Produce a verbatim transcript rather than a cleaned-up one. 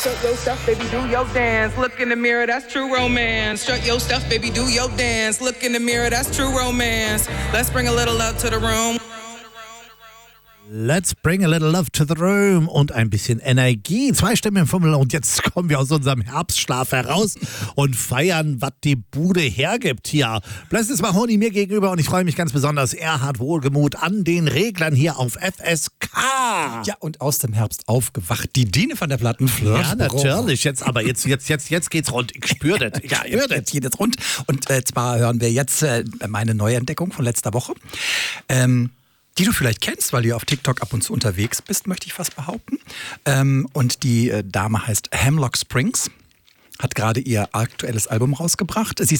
Strut your stuff, baby, do your dance. Look in the mirror, that's true romance. Strut your stuff, baby, do your dance. Look in the mirror, that's true romance. Let's bring a little love to the room. Let's bring a little love to the room und ein bisschen Energie. Zwei Stimmen im Fummel und jetzt kommen wir aus unserem Herbstschlaf heraus und feiern, was die Bude hergibt hier. Blessed Mahoney mir gegenüber und ich freue mich ganz besonders. Er hat Wohlgemut an den Reglern hier auf F S K. Ja, und aus dem Herbst aufgewacht. Die Dine von der Plattenflirt. Ja, natürlich. Jetzt, aber jetzt, jetzt, jetzt, jetzt geht's rund. Ich spüre das. Ich Ja, spüre das. jetzt geht es rund. Und äh, zwar hören wir jetzt äh, meine Neuentdeckung von letzter Woche. Ähm, die du vielleicht kennst, weil du auf TikTok ab und zu unterwegs bist, möchte ich fast behaupten. Ähm, und die äh, Dame heißt Hemlock Springs, hat gerade ihr aktuelles Album rausgebracht. Sie